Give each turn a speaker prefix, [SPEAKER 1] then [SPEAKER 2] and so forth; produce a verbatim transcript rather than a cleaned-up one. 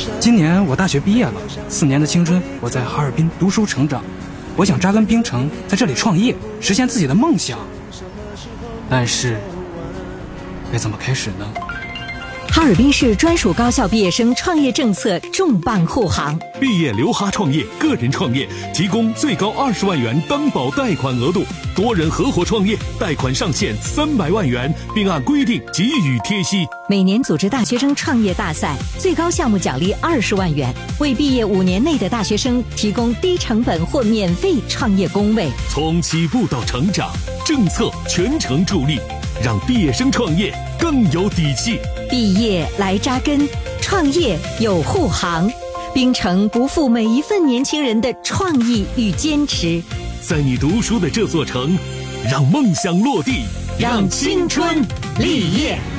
[SPEAKER 1] 今年我大学毕业了，四年的青春我在哈尔滨读书成长，我想扎根冰城，在这里创业，实现自己的梦想。但是，该怎么开始呢？
[SPEAKER 2] 哈尔滨市专属高校毕业生创业政策重磅护航，
[SPEAKER 3] 毕业留哈创业、个人创业提供最高二十万元担保贷款额度，多人合伙创业贷款上限三百万元，并按规定给予贴息。
[SPEAKER 2] 每年组织大学生创业大赛，最高项目奖励二十万元，为毕业五年内的大学生提供低成本或免费创业工位。
[SPEAKER 3] 从起步到成长，政策全程助力，让毕业生创业更有底气。
[SPEAKER 2] 毕业来扎根，创业有护航，冰城不负每一份年轻人的创意与坚持。
[SPEAKER 3] 在你读书的这座城，让梦想落地，
[SPEAKER 2] 让青春立业。